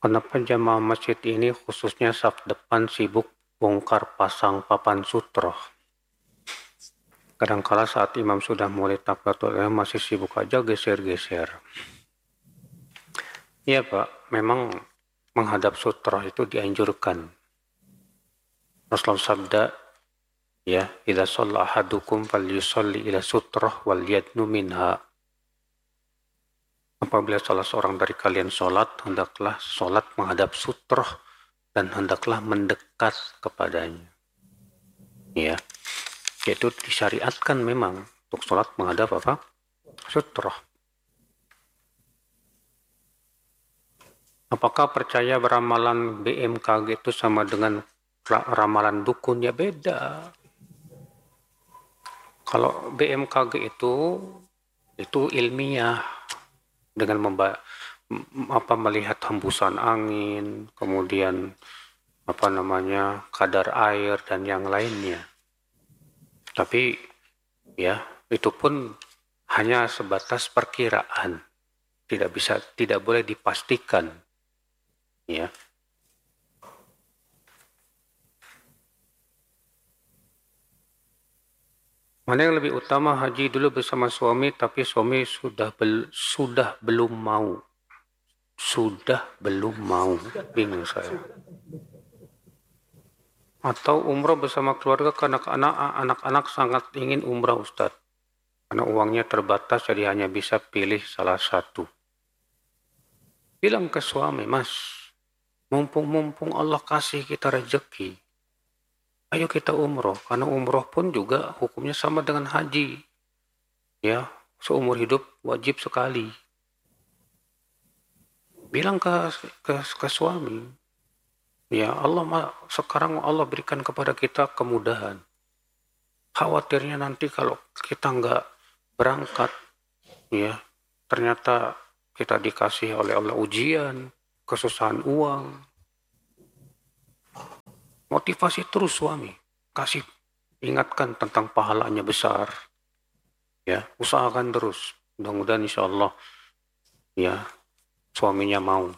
Kenapa jamaah masjid ini khususnya saf depan sibuk bongkar pasang papan sutroh? Kadangkala saat imam sudah mulai takbiratul ihram masih sibuk aja geser-geser. Iya Pak, memang menghadap sutroh itu dianjurkan. Rasulullah sabda, ya, idza shalla ahadukum falyusalli ila sutroh wal yadnu minha. Apabila salah seorang dari kalian sholat, hendaklah sholat menghadap sutroh dan hendaklah mendekat kepadanya. Ya, yaitu disyariatkan memang untuk sholat menghadap apa? Sutroh. Apakah percaya ramalan BMKG itu sama dengan ramalan dukun? Ya beda. Kalau BMKG itu ilmiah dengan melihat hembusan angin, kemudian kadar air dan yang lainnya. Tapi ya itu pun hanya sebatas perkiraan, tidak boleh dipastikan. Ya. Mana yang lebih utama, haji dulu bersama suami tapi suami sudah belum mau. Sudah belum mau. Bingung saya. Atau umrah bersama keluarga karena anak-anak sangat ingin umrah Ustadz. Karena uangnya terbatas jadi hanya bisa pilih salah satu. Bilang ke suami, Mas, mumpung Allah kasih kita rezeki, ayo kita umroh, karena umroh pun juga hukumnya sama dengan haji. Ya, seumur hidup wajib sekali. Bilang ke suami, ya sekarang Allah berikan kepada kita kemudahan. Khawatirnya nanti kalau kita nggak berangkat, ya ternyata kita dikasih oleh Allah ujian, kesusahan uang. Motivasi terus suami, kasih ingatkan tentang pahalanya besar. Ya, usahakan terus. Mudah-mudahan insya Allah ya suaminya mau.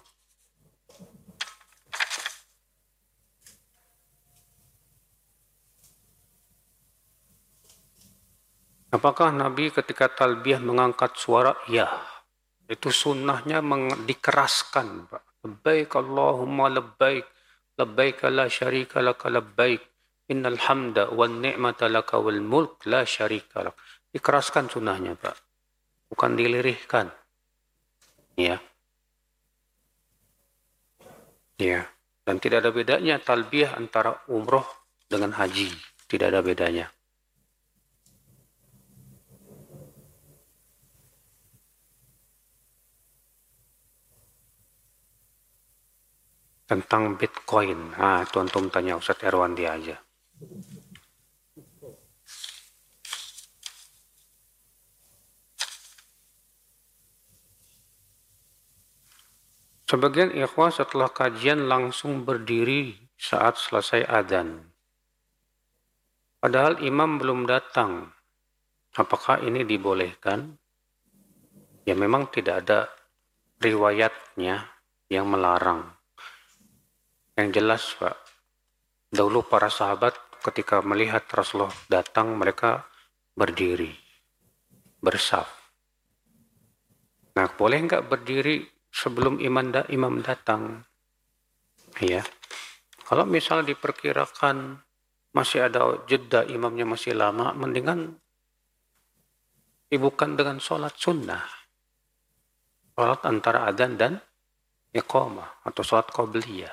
Apakah Nabi ketika talbiyah mengangkat suara? Ya, itu sunnahnya dikeraskan, Pak. Labbaik Allahumma labbaik, labbaik la syarika laka labbaik, innal hamda wan ni'mata laka wal mulk la syarika lak. Dikeraskan sunnahnya, Pak. Bukan dilirihkan. Ya. Ya. Dan tidak ada bedanya talbiyah antara umroh dengan haji. Tidak ada bedanya. Tentang Bitcoin. Itu antum tanya Ustadz Erwandi aja. Sebagian ikhwah setelah kajian langsung berdiri saat selesai adzan. Padahal imam belum datang. Apakah ini dibolehkan? Ya memang tidak ada riwayatnya yang melarang. Yang jelas Pak, dahulu para sahabat ketika melihat Rasulullah datang, mereka berdiri, bersaf. Nah, boleh nggak berdiri sebelum imam datang? Ya, kalau misalnya diperkirakan masih ada jeda, imamnya masih lama, mendingan sibukkan dengan sholat sunnah. Sholat antara adzan dan iqamah atau sholat qabliyah.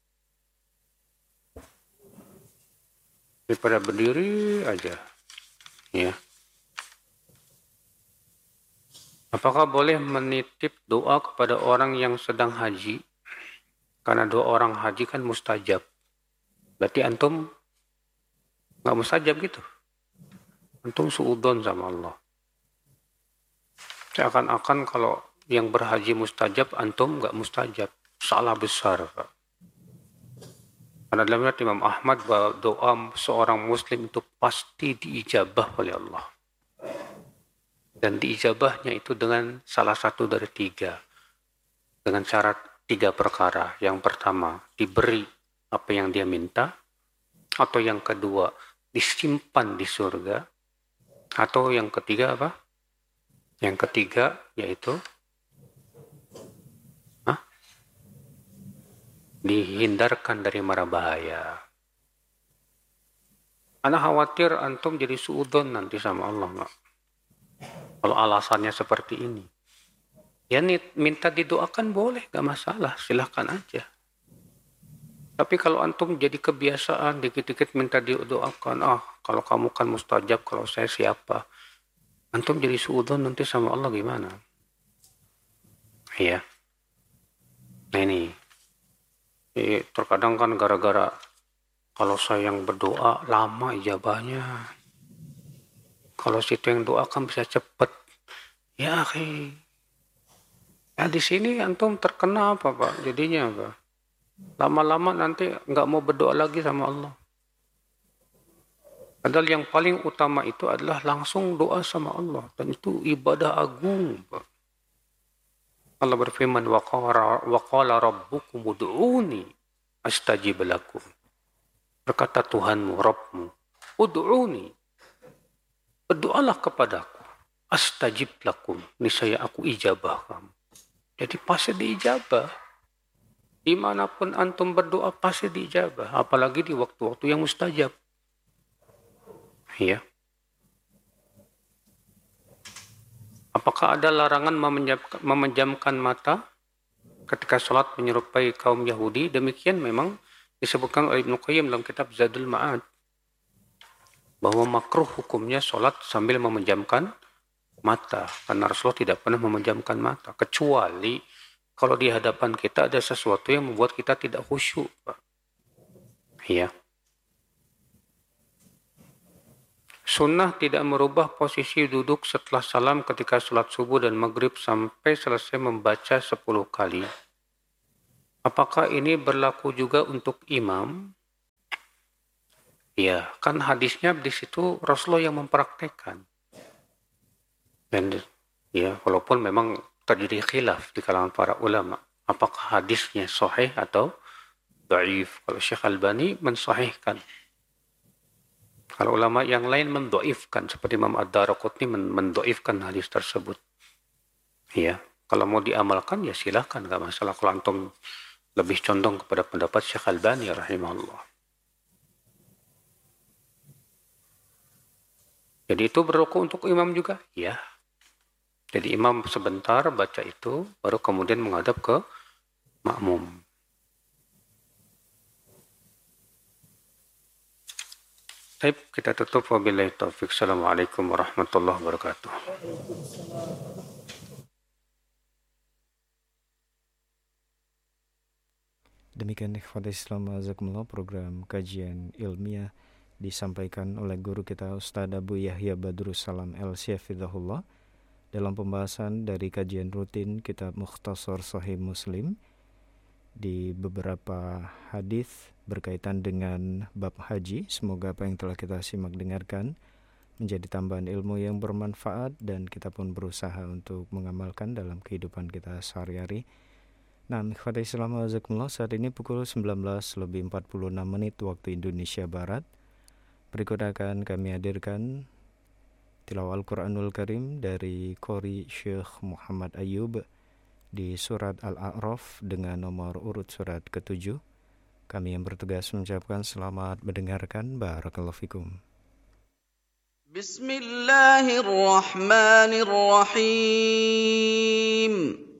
Daripada berdiri aja. Ya. Apakah boleh menitip doa kepada orang yang sedang haji? Karena doa orang haji kan mustajab. Berarti antum nggak mustajab gitu. Antum suudon sama Allah. Seakan-akan kalau yang berhaji mustajab, antum nggak mustajab. Salah besar, Pak. Karena dalam riwayat Imam Ahmad bahwa doa seorang muslim itu pasti diijabah oleh Allah. Dan diijabahnya itu dengan salah satu dari 3. Dengan syarat 3 perkara. Yang pertama, diberi apa yang dia minta. Atau yang kedua, disimpan di surga. Atau yang ketiga apa? Yang ketiga yaitu dihindarkan dari mara bahaya. Ana khawatir antum jadi suudzon nanti sama Allah, nggak? Kalau alasannya seperti ini. Ya minta didoakan boleh, gak masalah, silahkan aja. Tapi kalau antum jadi kebiasaan, dikit-dikit minta didoakan, kalau kamu kan mustajab, kalau saya siapa? Antum jadi suudzon nanti sama Allah gimana? Iya. Nah ini. Terkadang kan gara-gara kalau saya yang berdoa lama ijabahnya. Kalau situ yang doa kan bisa cepet. Ya akhi. Ya di sini antum terkena apa Pak? Jadinya apa? Lama-lama nanti nggak mau berdoa lagi sama Allah. Padahal yang paling utama itu adalah langsung doa sama Allah. Dan itu ibadah agung Pak. Allah berfirman, wa qala rabbukum ud'uni astajib lakum. Berkata Tuhanmu, Rabbmu, ud'uni, berdoalah kepadaku, astajib lakum, niscaya aku ijabah kamu. Jadi pasti diijabah. Dimanapun antum berdoa pasti diijabah, apalagi di waktu-waktu yang mustajab. Ya. Apakah ada larangan memejamkan mata ketika sholat menyerupai kaum Yahudi? Demikian memang disebutkan oleh Ibnu Qayyim dalam kitab Zadul Ma'ad. Bahwa makruh hukumnya sholat sambil memejamkan mata. Karena Rasulullah tidak pernah memejamkan mata. Kecuali kalau di hadapan kita ada sesuatu yang membuat kita tidak khusyuk. Iya. Sunnah tidak merubah posisi duduk setelah salam ketika sholat subuh dan maghrib sampai selesai membaca 10 kali. Apakah ini berlaku juga untuk imam? Ya, kan hadisnya di situ Rasulullah yang mempraktekkan. Dan ya, walaupun memang terjadi khilaf di kalangan para ulama, apakah hadisnya sahih atau dhaif? Kalau Syekh Albani mensahihkan. Kalau ulama yang lain mendoifkan, seperti Imam Ad-Daraqutni mendoifkan hadis tersebut. Ya, kalau mau diamalkan ya silakan, gak masalah. Kalau antum lebih condong kepada pendapat Syekh Albani rahimahullah. Jadi itu berlaku untuk imam juga? Ya. Jadi imam sebentar baca itu, baru kemudian menghadap ke makmum. Baik, kita tutup. Wabillahi taufiq. Assalamualaikum warahmatullahi wabarakatuh. Demikian ikhwat Islam azakumullah, program kajian ilmiah disampaikan oleh guru kita Ustaz Abu Yahya Badrus Salam LC-Hafidhahullah dalam pembahasan dari kajian rutin kitab Mukhtasar Sahih Muslim di beberapa hadis berkaitan dengan bab haji. Semoga apa yang telah kita simak dengarkan menjadi tambahan ilmu yang bermanfaat dan kita pun berusaha untuk mengamalkan dalam kehidupan kita sehari-hari. Nah, ikhwat Islam azakumullah, saat ini pukul 19:46 waktu Indonesia Barat. Berikut akan kami hadirkan tilawah Al-Quranul Karim dari Qori Syekh Muhammad Ayub di surat Al-A'raf dengan nomor urut surat ke-7. Kami yang bertugas mengucapkan selamat mendengarkan. Barakallahu fikum. Bismillahirrahmanirrahim.